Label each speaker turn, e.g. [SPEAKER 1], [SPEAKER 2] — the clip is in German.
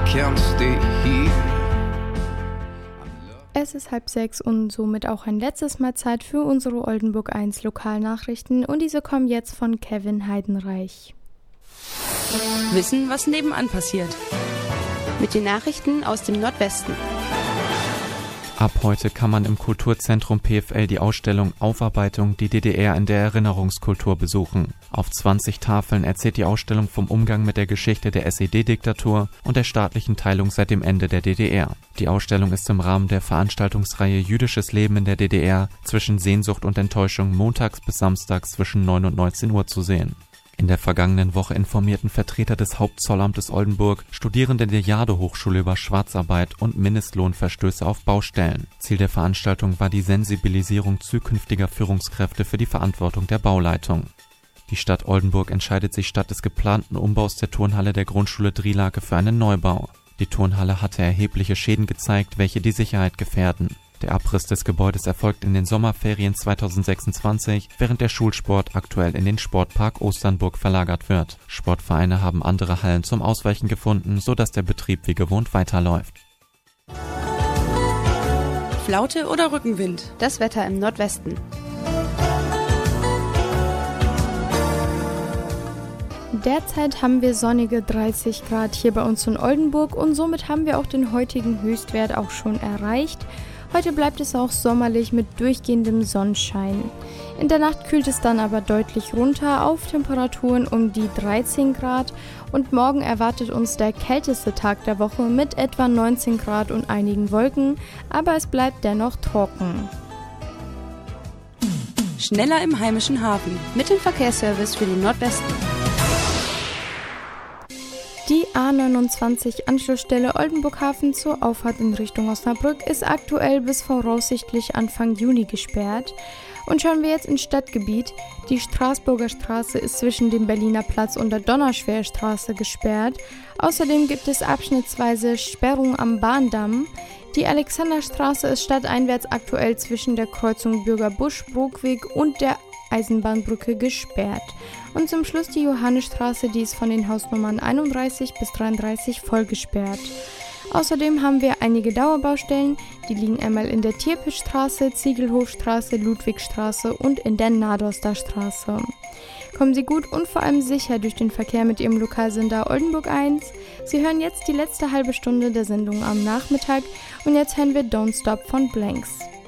[SPEAKER 1] can't stay here.
[SPEAKER 2] Es ist 5:30 und somit auch ein letztes Mal Zeit für unsere Oldenburg 1 Lokalnachrichten und diese kommen jetzt von Kevin Heidenreich.
[SPEAKER 3] Wissen, was nebenan passiert.
[SPEAKER 4] Mit den Nachrichten aus dem Nordwesten.
[SPEAKER 5] Ab heute kann man im Kulturzentrum PFL die Ausstellung Aufarbeitung, die DDR in der Erinnerungskultur besuchen. Auf 20 Tafeln erzählt die Ausstellung vom Umgang mit der Geschichte der SED-Diktatur und der staatlichen Teilung seit dem Ende der DDR. Die Ausstellung ist im Rahmen der Veranstaltungsreihe Jüdisches Leben in der DDR zwischen Sehnsucht und Enttäuschung montags bis samstags zwischen 9 und 19 Uhr zu sehen. In der vergangenen Woche informierten Vertreter des Hauptzollamtes Oldenburg Studierende der Jade-Hochschule über Schwarzarbeit und Mindestlohnverstöße auf Baustellen. Ziel der Veranstaltung war die Sensibilisierung zukünftiger Führungskräfte für die Verantwortung der Bauleitung. Die Stadt Oldenburg entscheidet sich statt des geplanten Umbaus der Turnhalle der Grundschule Drielake für einen Neubau. Die Turnhalle hatte erhebliche Schäden gezeigt, welche die Sicherheit gefährden. Der Abriss des Gebäudes erfolgt in den Sommerferien 2026, während der Schulsport aktuell in den Sportpark Osternburg verlagert wird. Sportvereine haben andere Hallen zum Ausweichen gefunden, sodass der Betrieb wie gewohnt weiterläuft.
[SPEAKER 3] Flaute oder Rückenwind?
[SPEAKER 4] Das Wetter im Nordwesten.
[SPEAKER 2] Derzeit haben wir sonnige 30 Grad hier bei uns in Oldenburg und somit haben wir auch den heutigen Höchstwert auch schon erreicht. Heute bleibt es auch sommerlich mit durchgehendem Sonnenschein. In der Nacht kühlt es dann aber deutlich runter auf Temperaturen um die 13 Grad und morgen erwartet uns der kälteste Tag der Woche mit etwa 19 Grad und einigen Wolken, aber es bleibt dennoch trocken.
[SPEAKER 3] Schneller im heimischen Hafen.
[SPEAKER 4] Mit dem Verkehrsservice für den Nordwesten.
[SPEAKER 2] Die A29 Anschlussstelle Oldenburg-Hafen zur Auffahrt in Richtung Osnabrück ist aktuell bis voraussichtlich Anfang Juni gesperrt. Und schauen wir jetzt ins Stadtgebiet. Die Straßburger Straße ist zwischen dem Berliner Platz und der Donnerschwerstraße gesperrt. Außerdem gibt es abschnittsweise Sperrungen am Bahndamm. Die Alexanderstraße ist stadteinwärts aktuell zwischen der Kreuzung Bürgerbusch-Brookweg und der Eisenbahnbrücke gesperrt. Und zum Schluss die Johannesstraße, die ist von den Hausnummern 31 bis 33 voll gesperrt. Außerdem haben wir einige Dauerbaustellen, die liegen einmal in der Tierpischstraße, Ziegelhofstraße, Ludwigstraße und in der Nadorster Straße. Kommen Sie gut und vor allem sicher durch den Verkehr mit Ihrem Lokalsender Oldenburg 1. Sie hören jetzt die letzte halbe Stunde der Sendung am Nachmittag und jetzt hören wir Don't Stop von Blanks.